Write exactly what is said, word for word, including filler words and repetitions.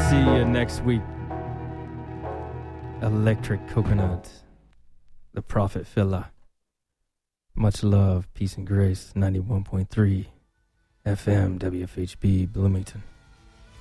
See you next week. Electric Coconut, the Prophet Filla. Much love, peace and grace. ninety-one point three F M W F H B Bloomington.